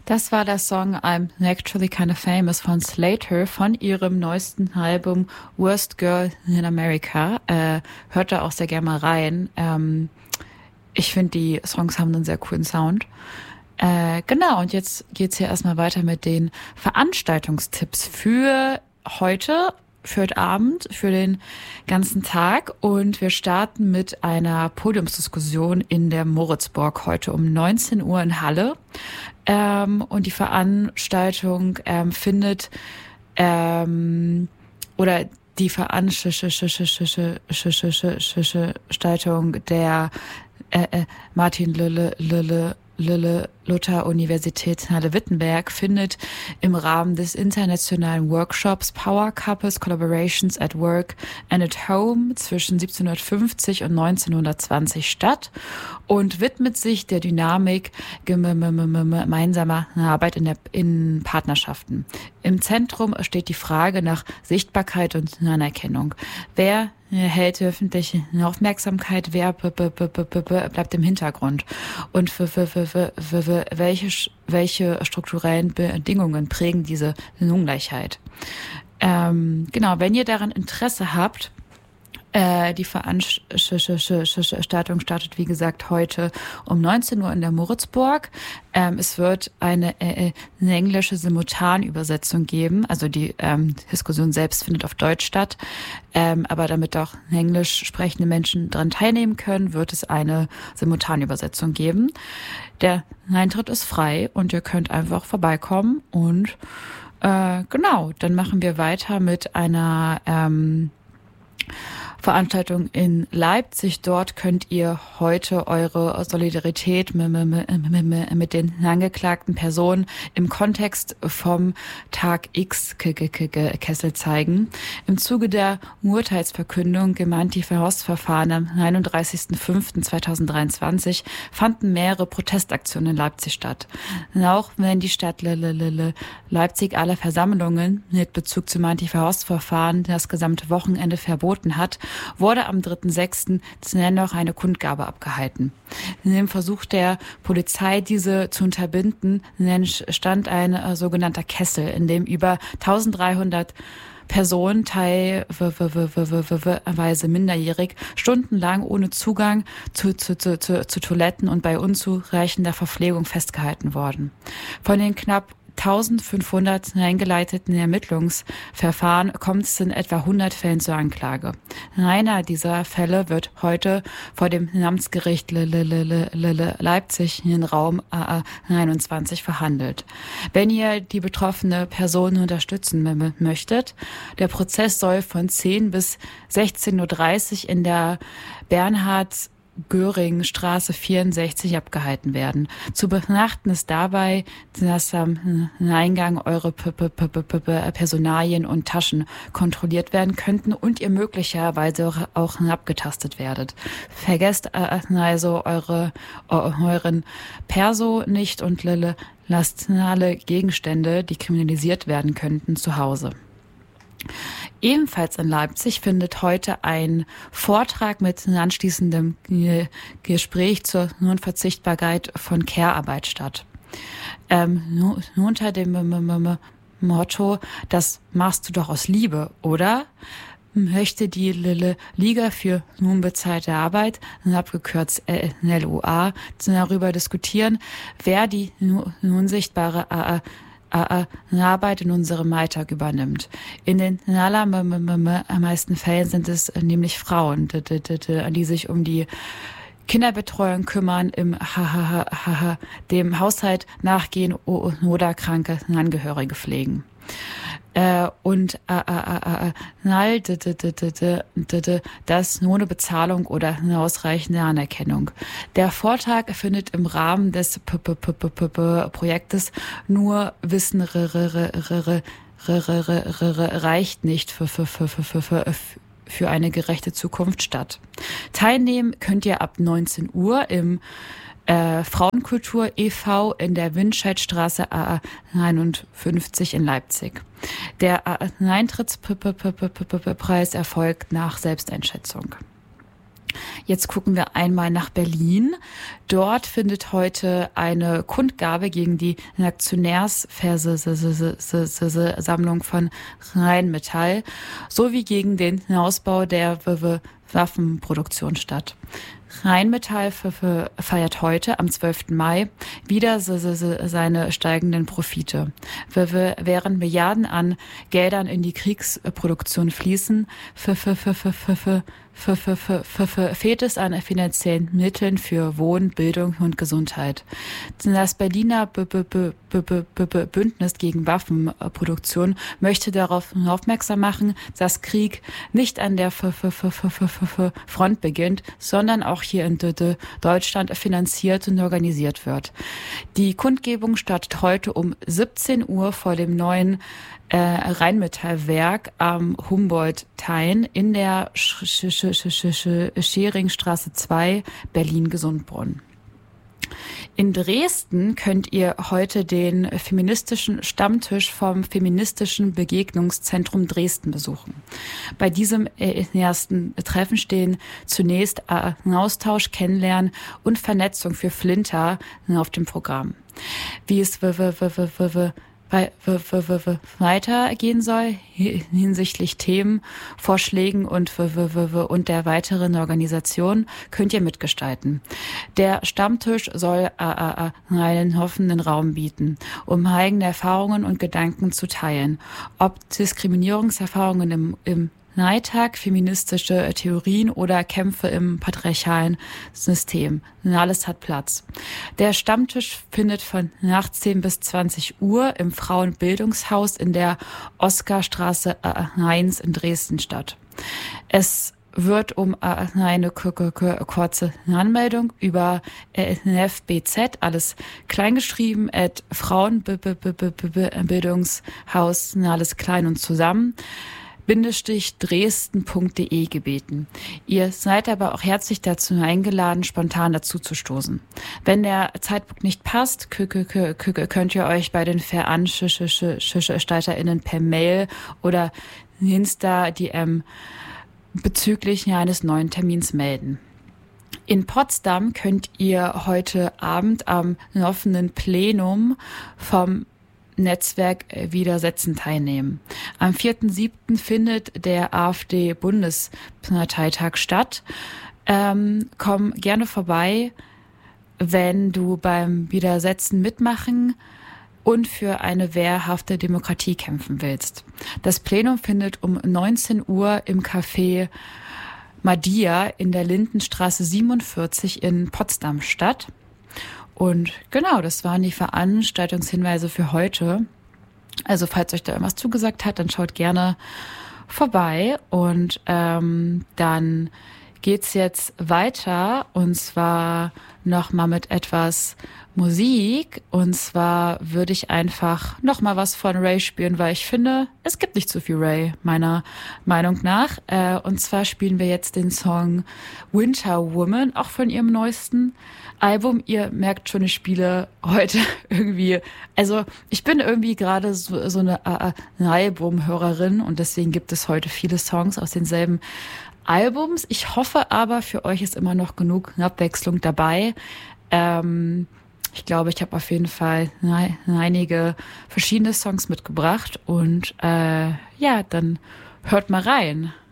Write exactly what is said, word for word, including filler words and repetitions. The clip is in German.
Das war der Song I'm Actually Kinda Famous von Slater von ihrem neuesten Album Worst Girl in America. Äh, hört da auch sehr gerne mal rein. Ähm, ich finde, die Songs haben einen sehr coolen Sound. Äh, genau, und jetzt geht's hier erstmal weiter mit den Veranstaltungstipps für heute, für heute Abend, für den ganzen Tag. Und wir starten mit einer Podiumsdiskussion in der Moritzburg heute um neunzehn Uhr in Halle. Ähm, und die Veranstaltung ähm, findet ähm, oder die Veranstaltung der äh, äh, Martin Lille Lille Lille Luther Universität Halle-Wittenberg findet im Rahmen des internationalen Workshops Power Couples Collaborations at Work and at Home zwischen siebzehnhundertfünfzig und neunzehnhundertzwanzig statt und widmet sich der Dynamik gemeinsamer Arbeit in, der, in Partnerschaften. Im Zentrum steht die Frage nach Sichtbarkeit und Anerkennung. Wer hält öffentliche Aufmerksamkeit, wer b- b- b- b- b- bleibt im Hintergrund und für, für, für, für, für welche, welche strukturellen Bedingungen prägen diese Ungleichheit. Ähm, genau, wenn ihr daran Interesse habt, Äh, die Veranstaltung startet, wie gesagt, heute um neunzehn Uhr in der Moritzburg. Ähm, es wird eine, äh, eine englische Simultanübersetzung geben. Also die ähm, Diskussion selbst findet auf Deutsch statt. Ähm, aber damit auch englisch sprechende Menschen daran teilnehmen können, wird es eine Simultanübersetzung geben. Der Eintritt ist frei und ihr könnt einfach vorbeikommen. Und äh, genau, dann machen wir weiter mit einer ähm, Veranstaltung in Leipzig. Dort könnt ihr heute eure Solidarität mit, mit, mit den angeklagten Personen im Kontext vom Tag X Kessel zeigen. Im Zuge der Urteilsverkündung im Antifa-Horst-Verfahren am einunddreißigsten fünften zweitausenddreiundzwanzig fanden mehrere Protestaktionen in Leipzig statt. Auch wenn die Stadt Leipzig alle Versammlungen mit Bezug zum Antifa-Horst-Verfahren das gesamte Wochenende verboten hat, wurde am dritten sechsten dennoch eine Kundgabe abgehalten. In dem Versuch der Polizei, diese zu unterbinden, stand ein äh, sogenannter Kessel, in dem über eintausenddreihundert Personen, teilweise minderjährig, stundenlang ohne Zugang zu, zu, zu, zu, zu Toiletten und bei unzureichender Verpflegung festgehalten worden. Von den knapp eintausendfünfhundert eingeleiteten Ermittlungsverfahren kommt es in etwa hundert Fällen zur Anklage. Einer dieser Fälle wird heute vor dem Amtsgericht Leipzig in Raum A A einundzwanzig verhandelt. Wenn ihr die betroffene Person unterstützen möchtet, der Prozess soll von zehn bis sechzehn Uhr dreißig in der Bernhard Göring Straße vierundsechzig abgehalten werden. Zu beachten ist dabei, dass am Eingang eure Personalien und Taschen kontrolliert werden könnten und ihr möglicherweise auch abgetastet werdet. Vergesst also eure, euren Perso nicht und lasst alle Gegenstände, die kriminalisiert werden könnten, zu Hause. Ebenfalls in Leipzig findet heute ein Vortrag mit anschließendem Gespräch zur Unverzichtbarkeit von Care-Arbeit statt. Ähm, unter dem Motto, das machst du doch aus Liebe, oder? Möchte die Liga für unbezahlte Arbeit, abgekürzt L U A, darüber diskutieren, wer die unsichtbare Arbeit in unserem Alltag übernimmt. In den allermeisten Fällen sind es nämlich Frauen, die sich um die Kinderbetreuung kümmern, im dem Haushalt nachgehen oder kranke Angehörige pflegen. Äh, und äh, äh, äh, äh, das ohne Bezahlung oder eine ausreichende Anerkennung. Der Vortrag findet im Rahmen des Projektes Nur Wissen reicht nicht für, für, für, für, für, für eine gerechte Zukunft statt. Teilnehmen könnt ihr ab neunzehn Uhr im Äh, Frauenkultur e V in der Windscheidstraße A A einundfünfzig in Leipzig. Der Eintrittspreis erfolgt nach Selbsteinschätzung. Jetzt gucken wir einmal nach Berlin. Dort findet heute eine Kundgabe gegen die Aktionärsversammlung von Rheinmetall sowie gegen den Ausbau der Waffenproduktion statt. Rheinmetall feiert heute am zwölften Mai wieder seine steigenden Profite. Während Milliarden an Geldern in die Kriegsproduktion fließen, fehlt es an finanziellen Mitteln für Wohnen, Bildung und Gesundheit. Das Berliner Bündnis gegen Waffenproduktion möchte darauf aufmerksam machen, dass Krieg nicht an der Front beginnt, sondern auch hier in Deutschland finanziert und organisiert wird. Die Kundgebung startet heute um siebzehn Uhr vor dem neuen äh, Rheinmetallwerk am Humboldt-Tein in der Scheringstraße zwei, Berlin-Gesundbrunnen. In Dresden könnt ihr heute den feministischen Stammtisch vom Feministischen Begegnungszentrum Dresden besuchen. Bei diesem ersten Treffen stehen zunächst Austausch, Kennenlernen und Vernetzung für Flinter auf dem Programm. Wie es weitergehen soll hinsichtlich Themen, Vorschlägen und, und der weiteren Organisation könnt ihr mitgestalten. Der Stammtisch soll einen hoffenden Raum bieten, um eigene Erfahrungen und Gedanken zu teilen. Ob Diskriminierungserfahrungen im, im Alltag, feministische Theorien oder Kämpfe im patriarchalen System. Alles hat Platz. Der Stammtisch findet von achtzehn bis zwanzig Uhr im Frauenbildungshaus in der Oskarstraße eins in Dresden statt. Es wird um eine kurze Anmeldung über F B Z, alles kleingeschrieben, at Frauenbildungshaus, alles klein und zusammen, Dresden punkt de gebeten. Ihr seid aber auch herzlich dazu eingeladen, spontan dazu zu stoßen. Wenn der Zeitpunkt nicht passt, könnt ihr euch bei den VeranstalterInnen per Mail oder Insta-D M bezüglich eines neuen Termins melden. In Potsdam könnt ihr heute Abend am offenen Plenum vom Netzwerk Widersetzen teilnehmen. Am vierten siebten findet der AfD-Bundesparteitag statt. Ähm, komm gerne vorbei, wenn du beim Widersetzen mitmachen und für eine wehrhafte Demokratie kämpfen willst. Das Plenum findet um neunzehn Uhr im Café Madia in der Lindenstraße siebenundvierzig in Potsdam statt. Und genau, das waren die Veranstaltungshinweise für heute. Also falls euch da irgendwas zugesagt hat, dann schaut gerne vorbei. Und ähm, dann geht's jetzt weiter, und zwar nochmal mit etwas Musik. Und zwar würde ich einfach nochmal was von Ray spielen, weil ich finde, es gibt nicht so viel Ray, meiner Meinung nach. Äh, und zwar spielen wir jetzt den Song Winter Woman, auch von ihrem neuesten Album. Ihr merkt schon, ich spiele heute irgendwie, also ich bin irgendwie gerade so, so eine, äh, eine Albumhörerin, und deswegen gibt es heute viele Songs aus denselben Albums. Ich hoffe aber, für euch ist immer noch genug Abwechslung dabei. Ähm, ich glaube, ich habe auf jeden Fall ne, einige verschiedene Songs mitgebracht, und äh, ja, dann hört mal rein.